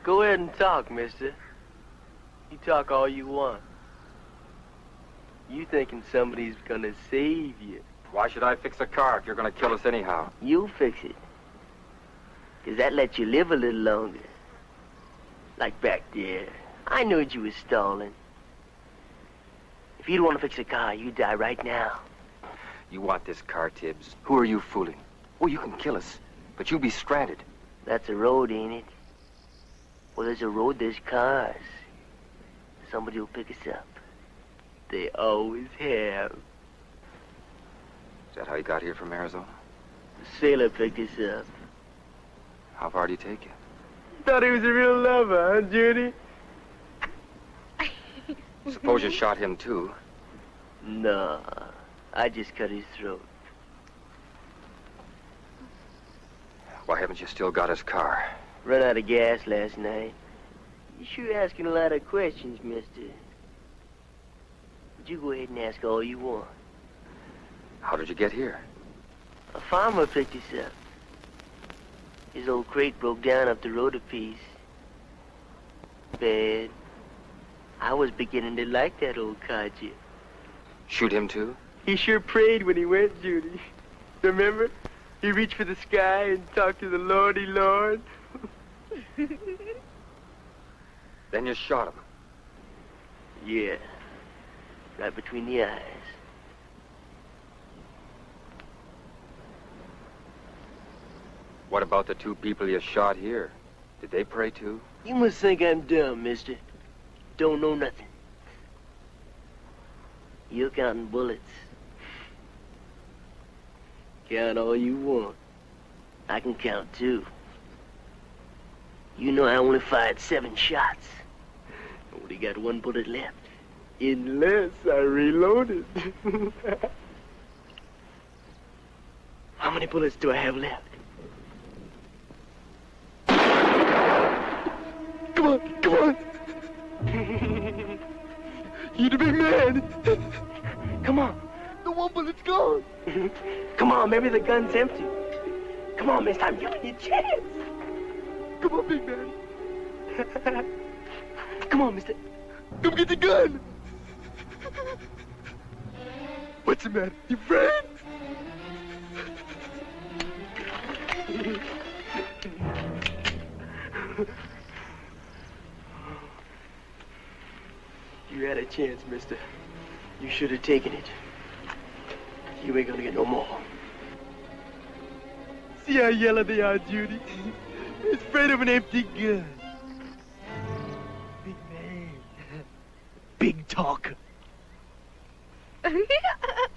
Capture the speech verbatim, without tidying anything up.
Go ahead and talk, mister. You talk all you want. You thinking somebody's gonna save you. Why should I fix a car if you're gonna kill us anyhow? You'll fix it. Cause that lets you live a little longer. Like back there. I knowed you was stalling. If you'd want to fix a car, you'd die right now. You want this car, Tibbs. Who are you fooling? Oh, you can kill us, but you'll be stranded. That's a road, ain't it? Well, there's a road, there's cars. Somebody will pick us up. They always have. Is that how you got here from Arizona? The sailor picked us up. How far did he take you? Thought he was a real lover, huh, Judy? Suppose you shot him, too. No, I just cut his throat. Why haven't you still got his car? Run out of gas last night. You sure asking a lot of questions, mister. But you go ahead and ask all you want. How did you get here? A farmer picked us up. His old crate broke down up the road a piece. Bad. I was beginning to like that old codger. Shoot him, too? He sure prayed when he went, Judy. Remember? He reached for the sky and talked to the Lordy Lord. Then you shot him? Yeah. Right between the eyes. What about the two people you shot here? Did they pray, too? You must think I'm dumb, mister. Don't know nothing. You're counting bullets. Count all you want. I can count, too. You know I only fired seven shots. Only got one bullet left. Unless I reloaded. How many bullets do I have left? Come on, come on. You're the big man. Come on. The one bullet's gone. Come on, maybe the gun's empty. Come on, mister, I'm giving you a chance. Come on, big man. Come on, mister. Come get the gun. What's the matter? You afraid? You had a chance, mister. You should have taken it. You ain't gonna get no more. See how yellow they are, Judy? It's afraid of an empty gun. Big man. Big talker.